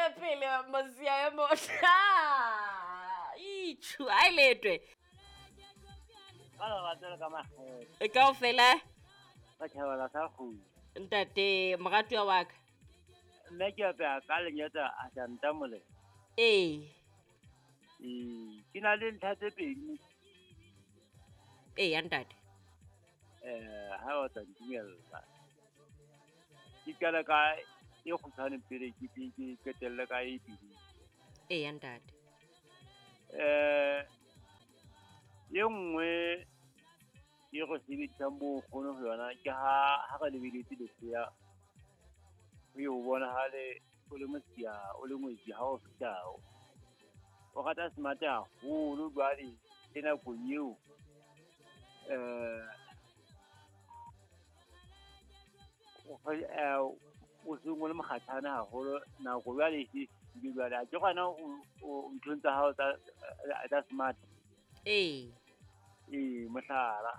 pele mosia ya motla ichu a letwe Ala ga tsela ka mahe. e ka o fela Ba tshwala sa go. ntate mogatwa wa ka Mme ke apea ka lenyetsa a santa mole. Ke na le ntlha tse pedi. ya ntate Ha o tla dumela. Ke kala ka e go tshwane pele ke ketelle ka e pedi. ya ntate Ye nngwe ye go sebedisa mo kgono go yona ke ha ga lebeletse leseya o bona hale o le mosia o le moedi ha o fitao o gata smart haholo jwale ke nako eo o se mo le mogathana haholo nako jwale ke jwale a ke gona o nthontsa ha o tsa smart mohlala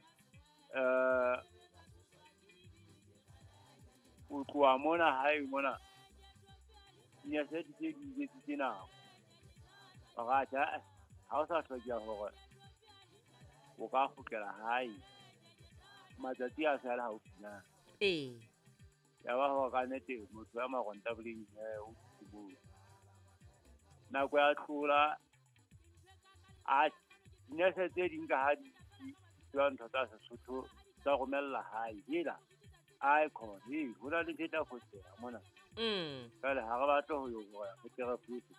o tloa mona hae mona nya se di tsena ga ja ha o sa tlhoka hore o ka khokela hae matsatsi a sala ha o tsena ya ba ho ka nete motho ya magonta boleng o tsebo nako ya tlola a nya se tse ding ka ha di ntho tsa Sesotho tsa go mella hae hela ai khone ho na le theta go tsaya mona kale ha ga batla ho yo go ya go tsega puso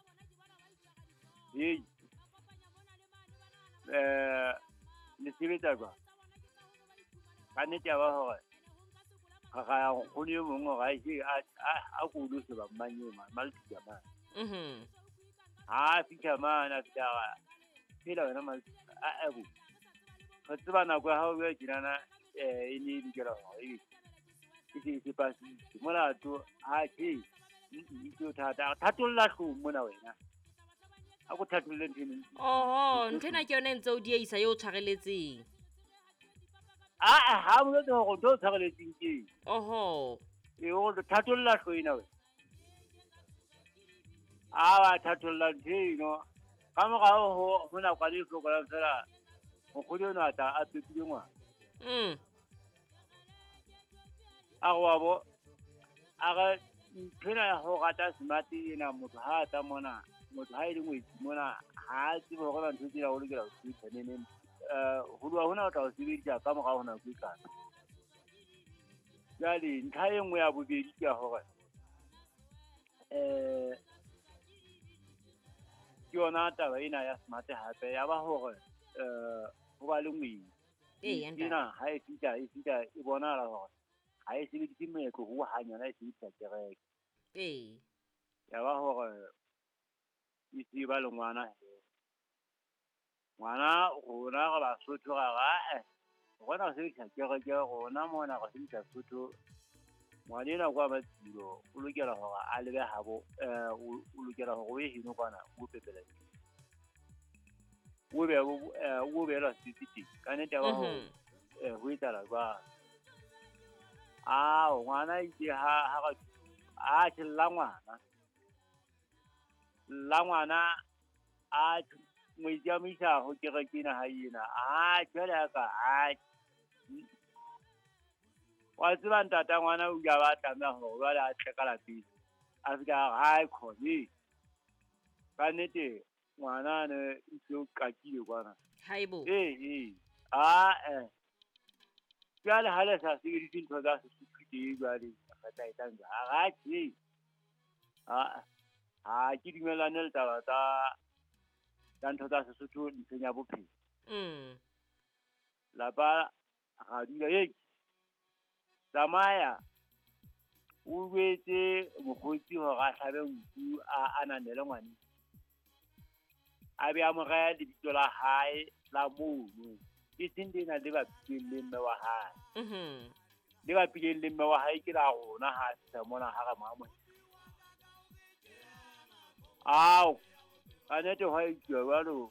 le sebetsa ba ka nete ya ba hore ga ya go le mongwe ga a go lo se ba mmanye malti ya ma fika mana fika phela wena malti a bo go tseba nako ha o ya dinana e ne di kera ho ke pasi molato a ke ito thatolla hlo mona wena a go thatolle ntene ntena ke yone ntse o di isa yo tshwareletseng ha mo tlo go do tshwareletseng ke e o thatolla hlo ina we wa thatolla nteno ka mo ga ho hona kwa le hlokola fela go kholo na ta a pepile ngwa a go bo a ga phela ya go gata smart ena motho ha ta mona motho ha ile ngwetsi mona ha tsebo go ba ntse dira o lekela go tsenene ho lwa hona o tla o sebedisa ka mo ga hona go ikana jale ntlha e nngwe ya bobedi ke hore ke yona taba ena ya smart hape ya ba hore ho ba le ngwedi ena ha e fita e bona la hore ha e sebedise meetlo ho hanyana e sebedisa kereke ya ba hore e se ba le ngwana rona ga Basotho ga gona go sebedisa kereke rona mona go sebedisa Sotho ngwanena kwa matsilo o lokela hore a lebe habo o lokela hore o ye hino kwana o pepela o be la sititi ka nete ba ho itala ba ngwana itse ha ga tshella ngwana a moitsamisa ho kerekena ha ina jwale ka wa tseba ntata ngwana o ja ba tsamaya ho ba la tshekala pele a fika khone ka nete ngwana ne itse ka kile kwana haibo jwale ha le sa sebedise ntho tsa Sesotho jwale ga tla etang ke dumelane le taba tsa ntho tsa Sesotho di tsenya bophelo lapa ga dula tsamaya o betse mokgotsi hore a hlabe nku a ananele ngwane a be a mo raya lebitso la hae la mono e seng dina le ba pileng le mme wa hae le ba pileng le mme wa hae ke la rona ha se mona ha ga mama ka nete ho itse jwalo